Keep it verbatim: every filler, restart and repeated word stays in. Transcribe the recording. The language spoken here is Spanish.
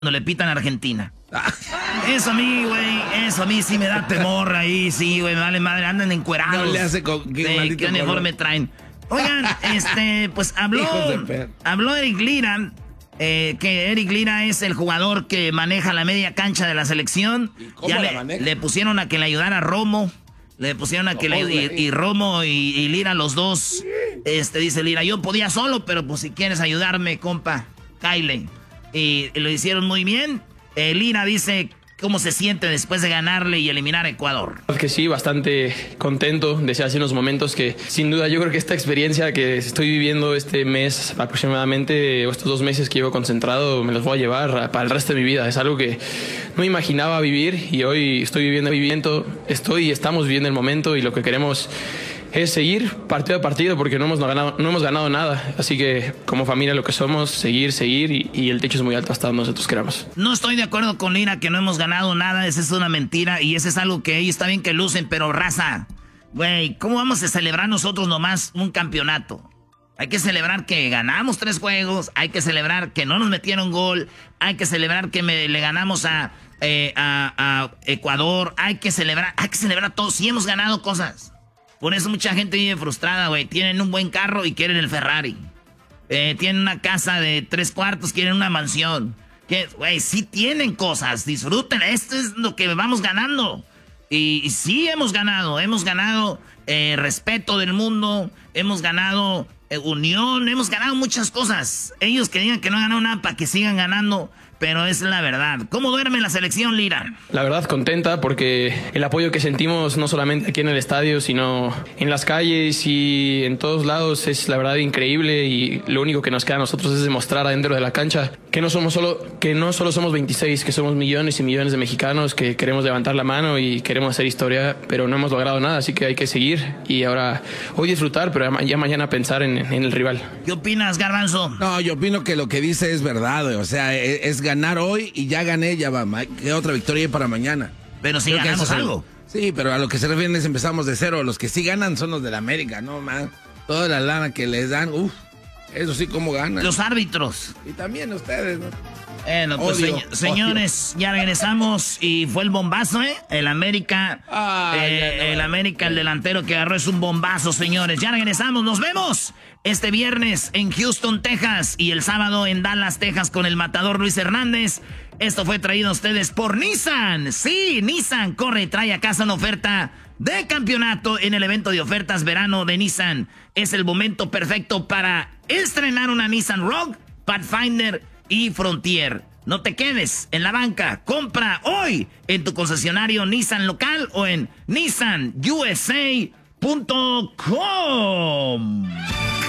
cuando le pitan a Argentina. Eso a mí, güey, eso a mí sí me da temor ahí, sí, güey, me vale madre, andan encuerados. No le hace con qué, de, qué uniforme traen. Oigan, este, pues habló, habló Eric Lira, eh, que Eric Lira es el jugador que maneja la media cancha de la selección. Ya le, le pusieron a que le ayudara a Romo, le pusieron a que le y, y Romo y, y Lira, los dos, este, dice Lira, yo podía solo, pero pues si quieres ayudarme, compa, Kyle. Y, y lo hicieron muy bien. Eh, Lira dice cómo se siente después de ganarle y eliminar a Ecuador. Que sí, bastante contento. Decía hace unos momentos que sin duda yo creo que esta experiencia que estoy viviendo este mes aproximadamente, o estos dos meses que llevo concentrado, me los voy a llevar para el resto de mi vida. Es algo que no imaginaba vivir y hoy estoy viviendo, viviendo, estoy y estamos viviendo el momento, y lo que queremos es seguir partido a partido, porque no hemos ganado, no hemos ganado nada. Así que como familia lo que somos, seguir, seguir, y, y el techo es muy alto hasta donde nosotros queramos. No estoy de acuerdo con Lira que no hemos ganado nada. Esa es una mentira y eso es algo que ellos está bien que lucen, pero raza, güey, ¿cómo vamos a celebrar nosotros nomás un campeonato? Hay que celebrar que ganamos tres juegos, hay que celebrar que no nos metieron gol, hay que celebrar que me, le ganamos a, eh, a, a Ecuador, hay que celebrar, hay que celebrar todo. Sí hemos ganado cosas. Por eso mucha gente vive frustrada, güey. Tienen un buen carro y quieren el Ferrari. Eh, tienen una casa de tres cuartos, quieren una mansión. Güey, sí tienen cosas, disfruten. Esto es lo que vamos ganando. Y, y sí hemos ganado. Hemos ganado eh, respeto del mundo. Hemos ganado eh, unión. Hemos ganado muchas cosas. Ellos que digan que no han ganado nada para que sigan ganando. Pero es la verdad. ¿Cómo duerme la selección, Lira? La verdad, contenta, porque el apoyo que sentimos no solamente aquí en el estadio, sino en las calles y en todos lados es la verdad increíble, y lo único que nos queda a nosotros es demostrar adentro de la cancha que no somos solo, que no solo somos veintiséis, que somos millones y millones de mexicanos que queremos levantar la mano y queremos hacer historia, pero no hemos logrado nada, así que hay que seguir y ahora hoy disfrutar, pero ya mañana pensar en, en el rival. ¿Qué opinas, Garbanzo? No, yo opino que lo que dice es verdad, o sea, es, es ganar hoy y ya gané, ya va. ¿Qué otra victoria hay para mañana? Pero si Creo ganamos algo. Sí, pero a lo que se refieren es empezamos de cero. Los que sí ganan son los de la América, ¿no, man? Toda la lana que les dan, uff, eso sí, cómo ganan. Los árbitros. Y también ustedes, ¿no? Bueno, pues odio, se señores, odio. Ya regresamos y fue el bombazo, ¿eh? El América, ah, eh, no, el no, América, no. El delantero que agarró es un bombazo, señores. Ya regresamos, nos vemos este viernes en Houston, Texas, y el sábado en Dallas, Texas, con el matador Luis Hernández. Esto fue traído a ustedes por Nissan. Sí, Nissan corre y trae a casa una oferta de campeonato en el evento de ofertas verano de Nissan. Es el momento perfecto para estrenar una Nissan Rogue, Pathfinder y Frontier. No te quedes en la banca. Compra hoy en tu concesionario Nissan local o en nissan u s a punto com.